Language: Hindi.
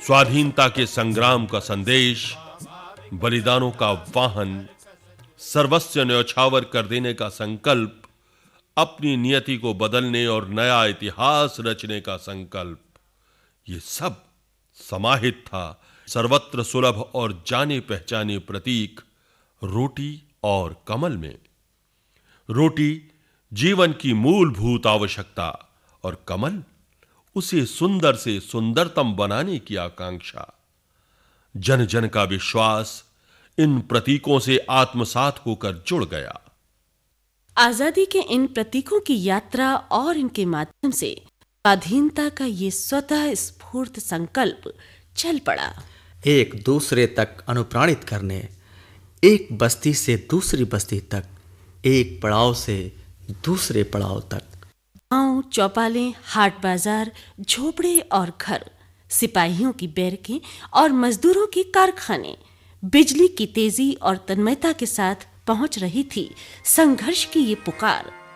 स्वाधीनता के संग्राम का संदेश, बलिदानों का वाहन, सर्वस्व न्यौछावर कर देने का संकल्प, अपनी नियति को बदलने और नया इतिहास रचने का संकल्प, ये सब समाहित था सर्वत्र सुलभ और जाने पहचाने प्रतीक रोटी और कमल में। रोटी जीवन की मूलभूत आवश्यकता और कमल उसे सुंदर से सुंदरतम बनाने की आकांक्षा। जन जन का विश्वास इन प्रतीकों से आत्मसात होकर जुड़ गया। आजादी के इन प्रतीकों की यात्रा और इनके माध्यम से स्वाधीनता का ये स्वतः स्फूर्त संकल्प चल पड़ा, एक दूसरे तक अनुप्राणित करने, एक बस्ती से दूसरी बस्ती तक, एक पड़ाव से दूसरे पड़ाव तक। गांव, चौपालें, हाट बाजार, झोपड़े और घर, सिपाहियों की बैरकें और मजदूरों के कारखाने बिजली की तेजी और तन्मयता के साथ पहुंच रही थी संघर्ष की ये पुकार।